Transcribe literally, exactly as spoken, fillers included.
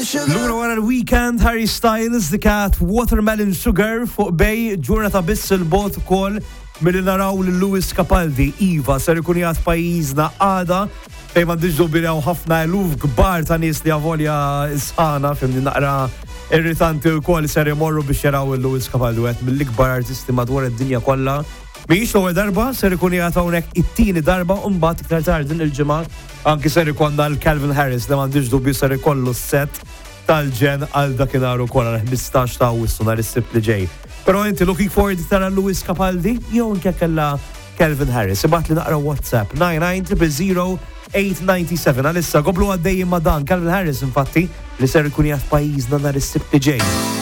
Lura wara l-weekend, Harry Styles dikat Watermelon Sugar fuq bej ġurnata biss il-bot ukoll milli naraw lil Lewis Capaldi. Iva ser ikun jgħid pajjiżna għada fejn m'għandix dubiraw ħafna eluf kbar ta' nies li avolja isħana fimni naqra irritanti wkoll ser imorru biex jaraw il-Lewis Capaldi wieħed mill-ikbar artisti madwar id-dinja kollha. Mhijiex l-ewwel darba ser ikun jgħid hawnhekk it-tieni darba u mbagħad iktar tard din il-ġimgħa anki ser ikollna l-Calvin Harris li m'għandix dubju ser ikollu s-set tal-ġen għal dakinhar ukoll għal ħmistax ta' Awwissu nhar is-Sibt li ġej. Però inti looking forward tara Lewis Capaldi jew anke kellha Calvin Harris. Ibgħat li naqra WhatsApp nine nine zero zero eight nine seven. Għalissa goblu għaddejjin ma' dan Calvin Harris infatti li ser ikun jgħid pajjiżna nhar is-Sibt li ġej.